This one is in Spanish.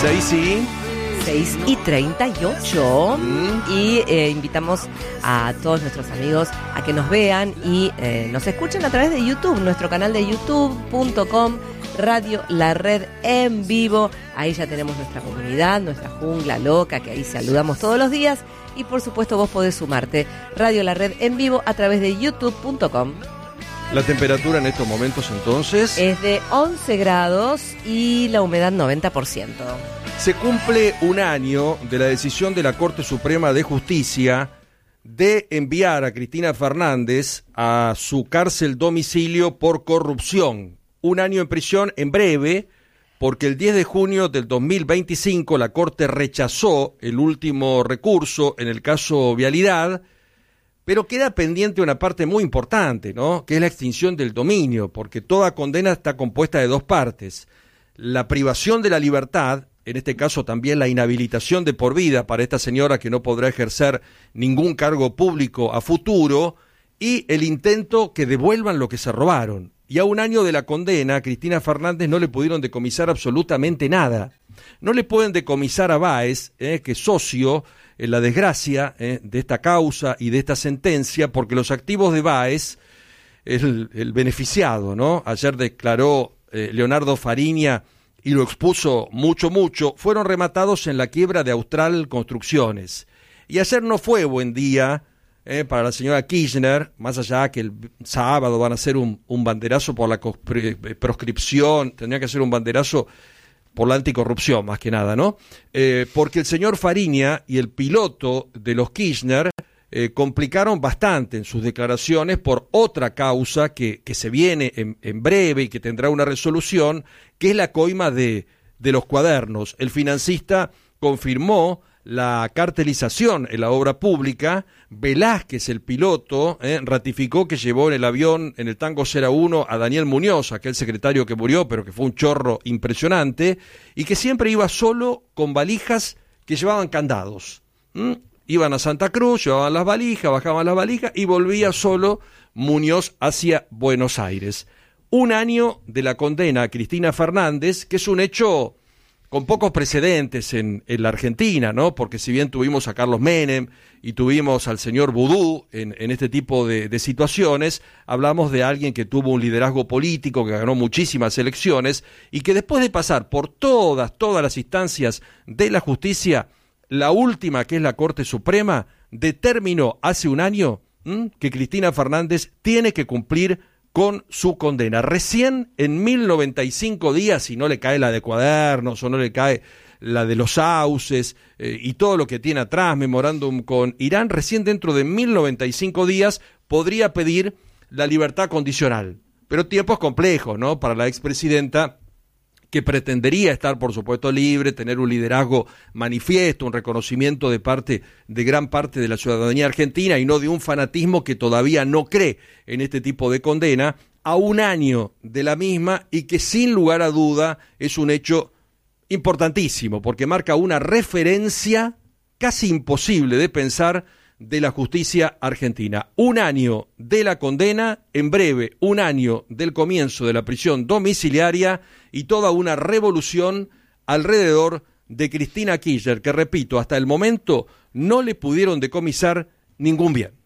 6:38. Y invitamos a todos nuestros amigos a que nos vean y nos escuchen a través de YouTube, nuestro canal de youtube.com Radio La Red en vivo. Ahí ya tenemos nuestra comunidad, nuestra jungla loca, que ahí saludamos todos los días. Y por supuesto vos podés sumarte, Radio La Red en vivo a través de youtube.com. La temperatura en estos momentos entonces es de 11 grados y la humedad 90%. Se cumple un año de la decisión de la Corte Suprema de Justicia de enviar a Cristina Fernández a su cárcel domicilio por corrupción. Un año en prisión en breve, porque el 10 de junio del 2025 la Corte rechazó el último recurso en el caso Vialidad, pero queda pendiente una parte muy importante, ¿no? Que es la extinción del dominio, porque toda condena está compuesta de dos partes: la privación de la libertad, en este caso también la inhabilitación de por vida para esta señora que no podrá ejercer ningún cargo público a futuro, y el intento que devuelvan lo que se robaron. Y a un año de la condena, a Cristina Fernández no le pudieron decomisar absolutamente nada. No le pueden decomisar a Báez, que es socio en la desgracia de esta causa y de esta sentencia, porque los activos de Báez, el beneficiado, ¿no? Ayer declaró Leonardo Fariña y lo expuso mucho, fueron rematados en la quiebra de Austral Construcciones. Y ayer no fue buen día para la señora Kirchner, más allá que el sábado van a hacer un banderazo por la proscripción, tendría que hacer un banderazo por la anticorrupción más que nada, ¿no? Porque el señor Fariña y el piloto de los Kirchner complicaron bastante en sus declaraciones por otra causa que se viene en breve y que tendrá una resolución, que es la coima de los cuadernos. El financista confirmó la cartelización en la obra pública. Velázquez, el piloto, ratificó que llevó en el avión, en el Tango 01, a Daniel Muñoz, aquel secretario que murió, pero que fue un chorro impresionante, y que siempre iba solo con valijas que llevaban candados. Iban a Santa Cruz, llevaban las valijas, bajaban las valijas y volvía solo Muñoz hacia Buenos Aires. Un año de la condena a Cristina Fernández, que es un hecho con pocos precedentes en la Argentina, ¿no? Porque si bien tuvimos a Carlos Menem y tuvimos al señor Vudú en este tipo de situaciones, hablamos de alguien que tuvo un liderazgo político, que ganó muchísimas elecciones y que después de pasar por todas las instancias de la justicia, la última, que es la Corte Suprema, determinó hace un año que Cristina Fernández tiene que cumplir con su condena. Recién en 1095 días, si no le cae la de cuadernos o no le cae la de los sauces y todo lo que tiene atrás, memorándum con Irán, recién dentro de 1095 días podría pedir la libertad condicional. Pero tiempos complejos, ¿no? Para la expresidenta, que pretendería estar, por supuesto, libre, tener un liderazgo manifiesto, un reconocimiento de gran parte de la ciudadanía argentina y no de un fanatismo que todavía no cree en este tipo de condena, a un año de la misma, y que sin lugar a duda es un hecho importantísimo, porque marca una referencia casi imposible de pensar de la justicia argentina. Un año de la condena, en breve, un año del comienzo de la prisión domiciliaria y toda una revolución alrededor de Cristina Kirchner, que, repito, hasta el momento no le pudieron decomisar ningún bien.